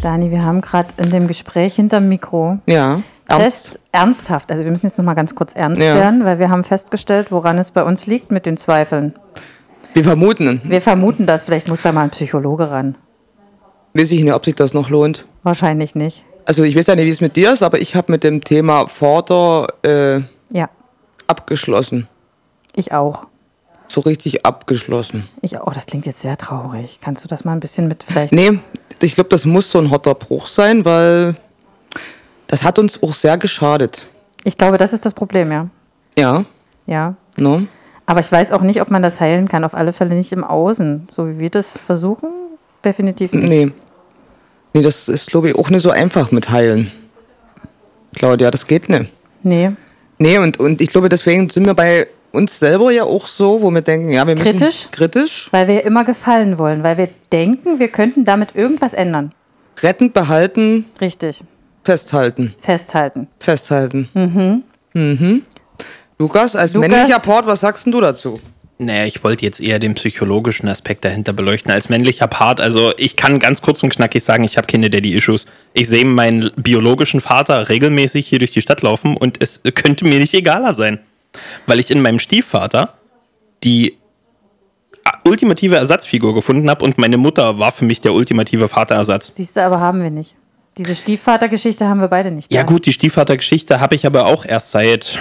Dani, wir haben gerade in dem Gespräch hinterm Mikro ernsthaft, also wir müssen jetzt noch mal ganz kurz ernst werden, weil wir haben festgestellt, woran es bei uns liegt mit den Zweifeln. Wir vermuten das, vielleicht muss da mal ein Psychologe ran. Weiß ich nicht, ob sich das noch lohnt. Wahrscheinlich nicht. Also ich weiß ja nicht, wie es mit dir ist, aber ich habe mit dem Thema Vater abgeschlossen. Ich auch. So richtig abgeschlossen. Ich auch, das klingt jetzt sehr traurig. Kannst du das mal ein bisschen mit vielleicht... Nee, ich glaube, das muss so ein harter Bruch sein, weil das hat uns auch sehr geschadet. Ich glaube, das ist das Problem, ja. Ja. Ja. No. Aber ich weiß auch nicht, ob man das heilen kann. Auf alle Fälle nicht im Außen. So wie wir das versuchen, definitiv nicht. Nee, das ist, glaube ich, auch nicht so einfach mit heilen. Claudia, das geht nicht. Nee, und ich glaube, deswegen sind wir bei uns selber ja auch so, wo wir denken, ja, wir müssen... Kritisch. Weil wir immer gefallen wollen. Weil wir denken, wir könnten damit irgendwas ändern. Retten, behalten. Richtig. Festhalten. Lukas, als männlicher Part, was sagst denn du dazu? Naja, ich wollte jetzt eher den psychologischen Aspekt dahinter beleuchten als männlicher Part. Also ich kann ganz kurz und knackig sagen, ich habe keine Daddy-Issues. Ich sehe meinen biologischen Vater regelmäßig hier durch die Stadt laufen und es könnte mir nicht egaler sein. Weil ich in meinem Stiefvater die ultimative Ersatzfigur gefunden habe und meine Mutter war für mich der ultimative Vaterersatz. Siehst du, aber haben wir nicht. Diese Stiefvatergeschichte haben wir beide nicht. Ja gut, die Stiefvatergeschichte habe ich aber auch erst seit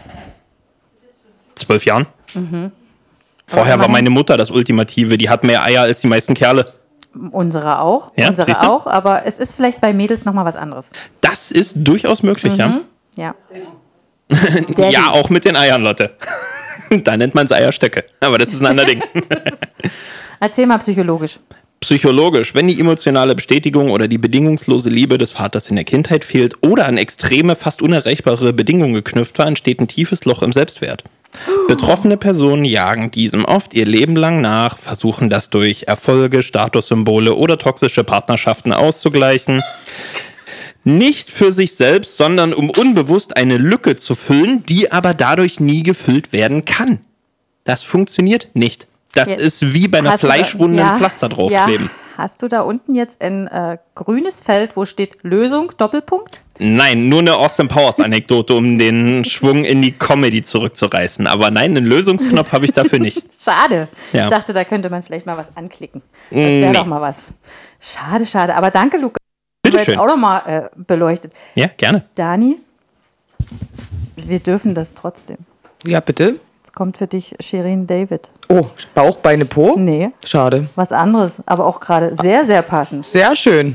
12 Jahren. Mhm. Vorher war meine Mutter das Ultimative. Die hat mehr Eier als die meisten Kerle. Unsere auch. Ja, unsere auch. Aber es ist vielleicht bei Mädels nochmal was anderes. Das ist durchaus möglich, ja. Ja. Ja, auch mit den Eiern, Lotte. Da nennt man es Eierstöcke. Aber das ist ein anderes Ding. Erzähl mal psychologisch. Psychologisch, wenn die emotionale Bestätigung oder die bedingungslose Liebe des Vaters in der Kindheit fehlt oder an extreme, fast unerreichbare Bedingungen geknüpft war, entsteht ein tiefes Loch im Selbstwert. Betroffene Personen jagen diesem oft ihr Leben lang nach, versuchen das durch Erfolge, Statussymbole oder toxische Partnerschaften auszugleichen. Nicht für sich selbst, sondern um unbewusst eine Lücke zu füllen, die aber dadurch nie gefüllt werden kann. Das funktioniert nicht. Das ist wie bei einer Fleischwunde ein Pflaster draufkleben. Ja. Hast du da unten jetzt ein grünes Feld, wo steht Lösung, Doppelpunkt? Nein, nur eine Austin Powers Anekdote, um den Schwung in die Comedy zurückzureißen. Aber nein, einen Lösungsknopf habe ich dafür nicht. Schade. Ja. Ich dachte, da könnte man vielleicht mal was anklicken. Das wäre doch mal was. Schade. Aber danke, Lukas. Bitte schön. Auch nochmal beleuchtet. Ja, gerne. Dani, wir dürfen das trotzdem. Ja, bitte. Jetzt kommt für dich Shirin David. Oh, Bauch, Beine, Po? Nee. Schade. Was anderes, aber auch gerade sehr, sehr passend. Sehr schön.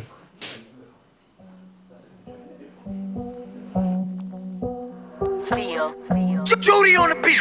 Judy on the beat.